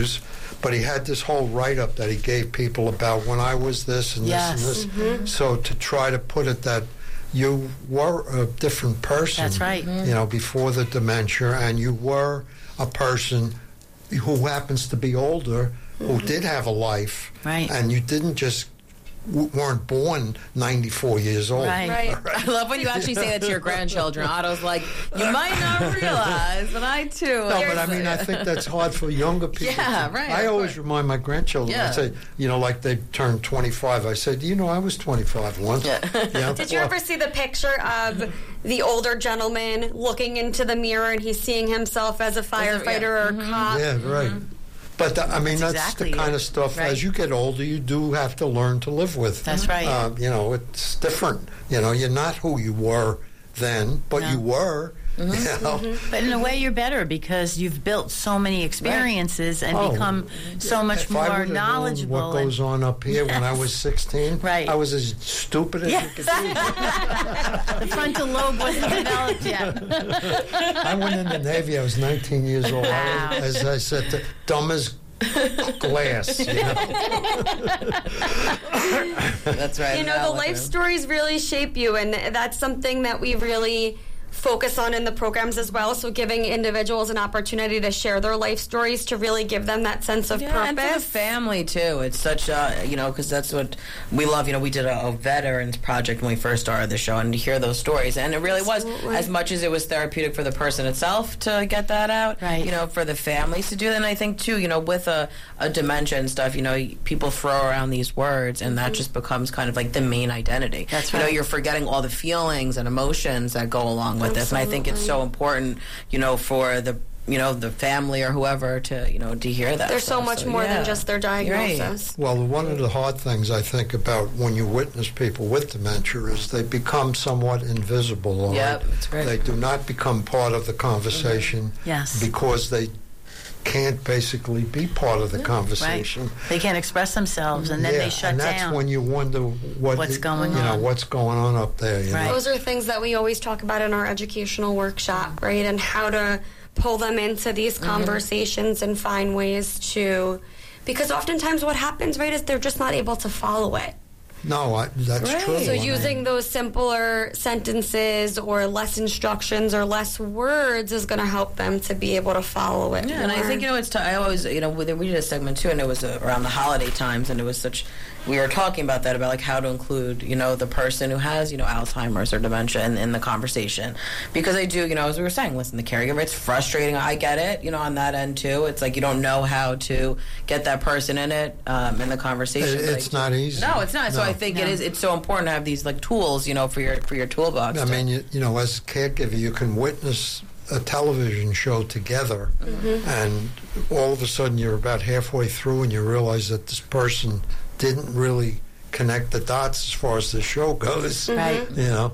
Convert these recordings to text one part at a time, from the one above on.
interviews, but he had this whole write-up that he gave people about when I was this and this and this. So to try to put it that you were a different person. That's right. Before the dementia, and you were a person who happens to be older, who did have a life, right? And you didn't just weren't born 94 years old. Right. I love when you actually say that to your grandchildren. Otto's like, you might not realize, but I too. No, but I mean, I think that's hard for younger people. Yeah, right. I always remind my grandchildren, I say, like they turned 25. I said, I was 25 once. Yeah. Did you ever see the picture of the older gentleman looking into the mirror and he's seeing himself as a firefighter or a cop? Yeah, right. But, that's exactly the kind of stuff, as you get older, you do have to learn to live with. That's right. It's different. You're not who you were then, but you were. But in a way, you're better because you've built so many experiences and become so much more knowledgeable. What goes on up here when I was 16? Right. I was as stupid as you could be. The frontal lobe wasn't developed yet. I went in the Navy. I was 19 years old. Wow. As I said, dumb as glass. That's right. The life stories really shape you, and that's something that we really focus on in the programs as well. So giving individuals an opportunity to share their life stories to really give them that sense of purpose. And for the family too. It's such because that's what we love. We did a veterans project when we first started the show, and to hear those stories, and it really was, as much as it was therapeutic for the person itself to get that out, right. For the families to do that. And I think too, with a dementia and stuff, people throw around these words, and that just becomes kind of like the main identity. That's right. You're forgetting all the feelings and emotions that go along with this, and I think it's so important, for the the family or whoever to hear that. There's so much more than just their diagnosis. Right. Well, one of the hard things I think about when you witness people with dementia is they become somewhat invisible. That's great. They do not become part of the conversation. Yes. Because they can't basically be part of the conversation. Right. They can't express themselves, and then they shut down. And that's when you wonder what's going on. What's going on up there. Right. Those are things that we always talk about in our educational workshop, right? And how to pull them into these conversations and find ways to, because oftentimes what happens, right, is they're just not able to follow it. No, that's true. So using those simpler sentences or less instructions or less words is going to help them to be able to follow it. Yeah, and I think, I always, we did a segment too, and it was around the holiday times, and it was we were talking about that, about how to include, the person who has, Alzheimer's or dementia in the conversation. Because I do, as we were saying, listen, the caregiver, it's frustrating. I get it, on that end too. It's like you don't know how to get that person in it, in the conversation. It's not easy. No, it's not. No. So I think it's so important to have these tools, for your toolbox. I mean, as a caregiver, you can witness a television show together, and all of a sudden you're about halfway through and you realize that this person didn't really connect the dots as far as the show goes. Right.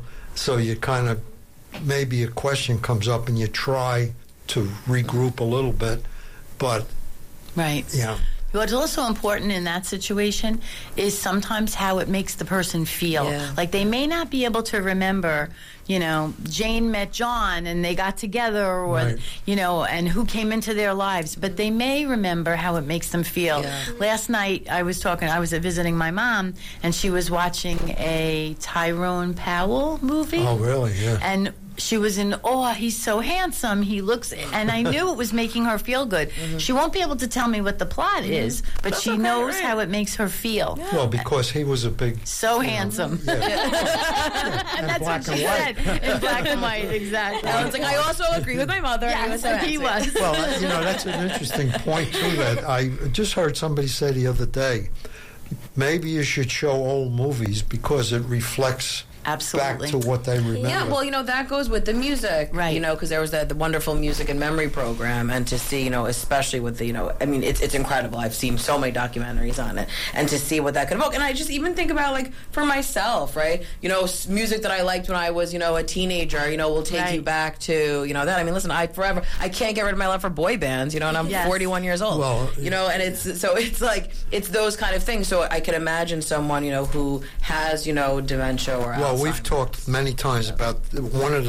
So you kind of, maybe a question comes up and you try to regroup a little bit, but right. What's also important in that situation is sometimes how it makes the person feel. Yeah. Like they may not be able to remember, Jane met John and they got together, or, right. And who came into their lives, but they may remember how it makes them feel. Yeah. Last night I was visiting my mom, and she was watching a Tyrone Powell movie. Oh, really? Yeah. And she was in awe. He's so handsome. He looks, and I knew it was making her feel good. She won't be able to tell me what the plot is, but she knows how it makes her feel. Yeah. Well, because he was a big... So handsome. And that's what she said. In black and white, exactly. I was like, I also agree with my mother. Yes, he was. Well, that's an interesting point, too, that I just heard somebody say the other day. Maybe you should show old movies because it reflects... Absolutely. Back to what they remember. Yeah, well, that goes with the music, right? Because there was the wonderful music and memory program, and to see, especially with the, I mean, it's incredible. I've seen so many documentaries on it, and to see what that could evoke. And I just even think about, for myself, right? Music that I liked when I was, a teenager, will take you back to, that. I mean, listen, I can't get rid of my love for boy bands, and I'm 41 years old. Well, and it's those kind of things. So I could imagine someone, who has, dementia or Alzheimer's. Well, we've talked many times about one of the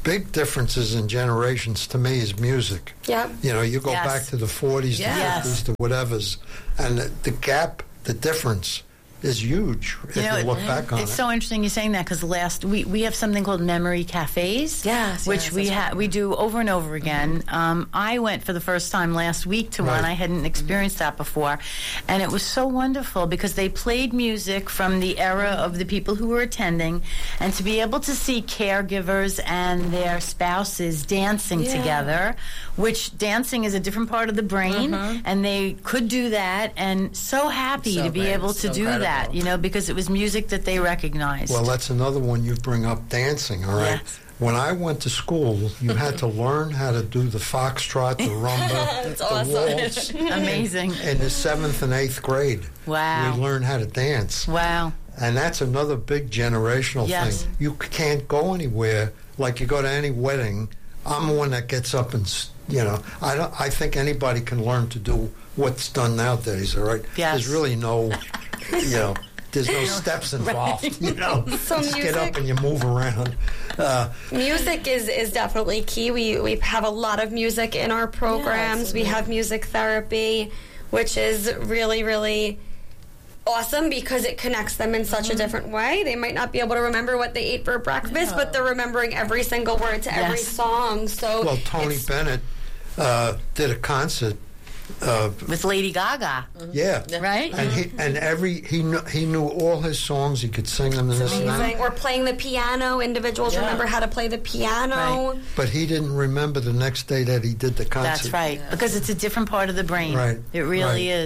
big differences in generations to me is music. Yeah. You know, you go Yes. back to the 40s, Yes. the 50s, the whatevers, and the gap, the difference is huge if you look back on it. It's so interesting you saying that because we have something called memory cafes, which we do over and over again. I went for the first time last week to one. I hadn't experienced that before, and it was so wonderful because they played music from the era of the people who were attending, and to be able to see caregivers and their spouses dancing together, which dancing is a different part of the brain, and they could do that, and so happy to be able to do that. You know, because it was music that they recognized. Well, that's another one you bring up, dancing, all right? Yes. When I went to school, you had to learn how to do the foxtrot, the rumba, the waltz. Amazing. In the 7th and 8th grade. Wow. We learned how to dance. Wow. And that's another big generational Yes. thing. You can't go anywhere. Like you go to any wedding, I'm the one that gets up and, you know, I think anybody can learn to do what's done nowadays, all right? Yes. There's really no... You know, there's no steps involved. You know, So just get music- up and you move around. Music is definitely key. We have a lot of music in our programs. We have music therapy, which is really, really awesome because it connects them in such a different way. They might not be able to remember what they ate for breakfast, but they're remembering every single word to every song. So Well, Tony Bennett did a concert. With Lady Gaga. Yeah, Right? And he knew all his songs. He could sing them and this and that. amazing. Or playing the piano. Individuals remember how to play the piano. Right. But he didn't remember the next day that he did the concert. That's right. Because it's a different part of the brain. Right. It really Right. is.